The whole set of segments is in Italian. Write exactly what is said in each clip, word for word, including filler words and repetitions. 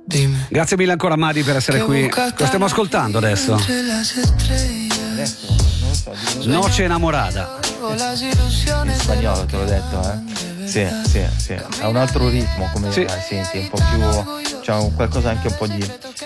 Dime. Grazie mille ancora Madi per essere qui. Lo stiamo ascoltando adesso. Adesso non lo so. Noce Enamorada. In spagnolo te l'ho detto, eh? Sì, sì, sì. Ha un altro ritmo, come sì. senti, un po' più. C'ha un qualcosa anche un po' di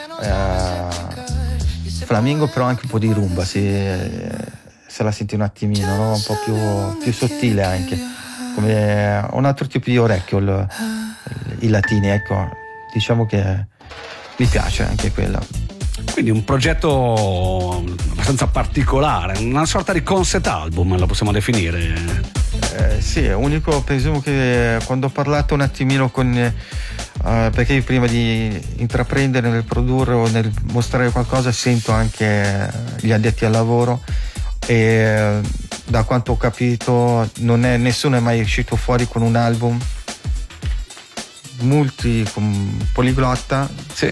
eh, flamenco, però anche un po' di rumba, sì, se la senti un attimino, no? Un po' più, più sottile anche. Come un altro tipo di orecchio, il, i latini, ecco. Diciamo che mi piace anche quello. Quindi un progetto abbastanza particolare, una sorta di concept album, lo possiamo definire. Eh, sì, unico, presumo che quando ho parlato un attimino con eh, perché io prima di intraprendere nel produrre o nel mostrare qualcosa sento anche gli addetti al lavoro e da quanto ho capito non è, nessuno è mai uscito fuori con un album multi con poliglotta, sì,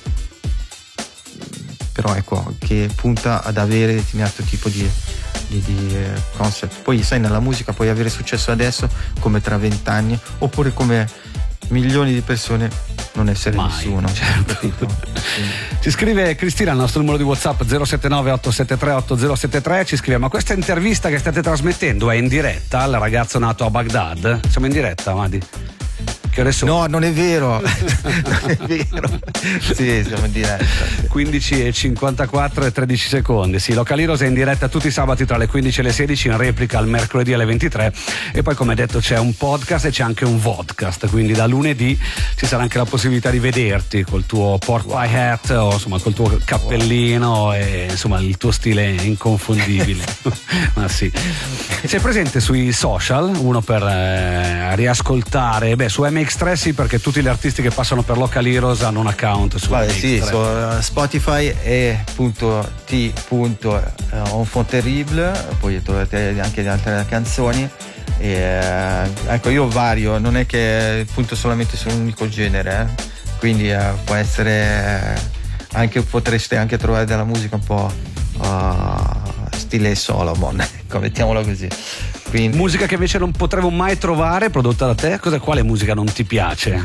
però ecco che punta ad avere determinato tipo di, di, di concept. Poi sai, nella musica puoi avere successo adesso come tra vent'anni oppure come milioni di persone non essere mai, nessuno, certo. Ci scrive Cristina al nostro numero di WhatsApp zero sette nove otto sette tre otto zero sette tre, ci scrive: ma questa intervista che state trasmettendo è in diretta al ragazzo nato a Baghdad? Siamo in diretta, Madi? Che adesso... No, non è vero. Non è vero. Sì, siamo in diretta. Sì. quindici e cinquantaquattro e tredici secondi. Sì, Local Heroes è in diretta tutti i sabati tra le quindici e le sedici, in replica al mercoledì alle ventitré. E poi, come detto, c'è un podcast e c'è anche un vodcast. Quindi da lunedì ci sarà anche la possibilità di vederti col tuo pork pie hat o insomma col tuo cappellino wow. E insomma il tuo stile inconfondibile. Ma sì. Sei presente sui social? Uno per eh, riascoltare, beh, su M X tre sì, perché tutti gli artisti che passano per Local Heroes hanno un account su Vale, M X tre. sì, su uh, Spotify è punto t punto enfant terrible, poi trovate anche le altre canzoni e, uh, ecco, io vario, non è che punto solamente su un unico genere, eh? Quindi uh, può essere uh, anche, potreste anche trovare della musica un po' uh, stile Solomon, ecco, mettiamolo così. Quindi... Musica che invece non potremo mai trovare prodotta da te? Cosa, quale musica non ti piace?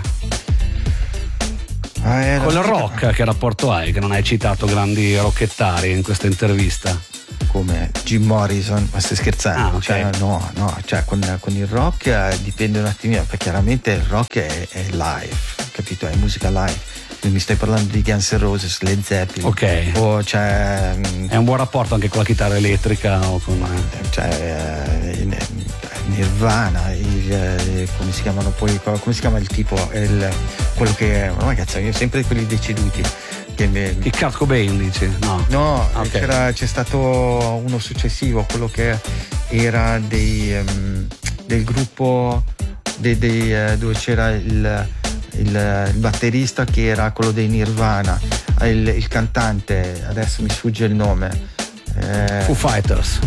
Ah, eh, Con il musica... rock, che rapporto hai? Che non hai citato grandi rockettari in questa intervista. Come Jim Morrison, ma stai scherzando? Ah, okay. Cioè, no, no, cioè con, con il rock eh, dipende un attimino, perché chiaramente il rock è, è live, capito? È musica live. Mi stai parlando di Guns N' Roses, Led Zeppelin, ok, o cioè, è un buon rapporto anche con la chitarra elettrica o con cioè, Nirvana, il, come si chiamano poi, come si chiama il tipo, il, quello che, oh, ragazzi, io sempre quelli deceduti che mi, il Kurt Cobain, dici? No, no, okay. c'era, c'è stato uno successivo, quello che era dei, um, del gruppo dei, dei, uh, dove c'era il Il, il batterista che era quello dei Nirvana, il, il cantante, adesso mi sfugge il nome, eh, Foo Fighters,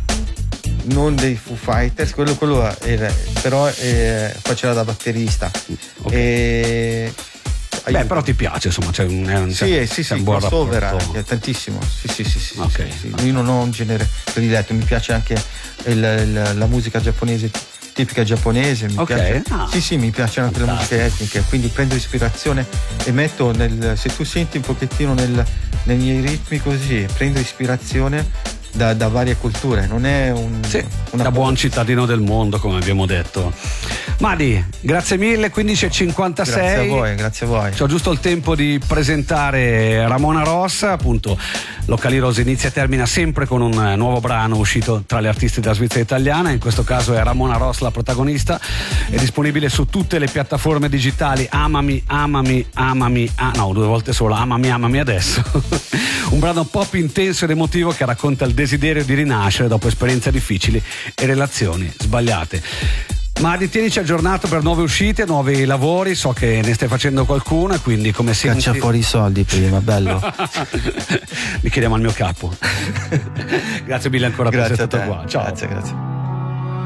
non dei Foo Fighters, quello, quello era, però eh, faceva da batterista, okay. E beh, però ti piace, insomma, c'è un, un, sì, c'è, sì, c'è sì, un buon crossover rapporto. anche, tantissimo, sì, sì, sì, sì, okay. sì, sì. Io non ho un genere prediletto, mi piace anche il, il, la musica giapponese, tipica giapponese, mi okay. piace. Ah. Sì, sì, mi piacciono anche le musiche etniche, quindi prendo ispirazione e metto nel, se tu senti un pochettino nel, nei miei ritmi così, prendo ispirazione da, da varie culture, non è un sì, una da buon cittadino del mondo, come abbiamo detto. Madi, grazie mille, quindici e cinquantasei. Grazie a voi, grazie a voi. C'ho giusto il tempo di presentare Ramona Rossa, appunto. Local Heroes inizia e termina sempre con un nuovo brano uscito tra gli artisti della Svizzera italiana, in questo caso è Ramona Ross la protagonista, è disponibile su tutte le piattaforme digitali. Amami, amami, amami, ah, no, due volte solo, amami, amami adesso. Un brano pop intenso ed emotivo che racconta il desiderio di rinascere dopo esperienze difficili e relazioni sbagliate. Madi, tienici aggiornato per nuove uscite, nuovi lavori, so che ne stai facendo qualcuno e quindi come senti... Caccia fuori i soldi prima, bello. Li chiediamo al mio capo. Grazie mille ancora grazie per essere stato qua. Ciao. Grazie, grazie.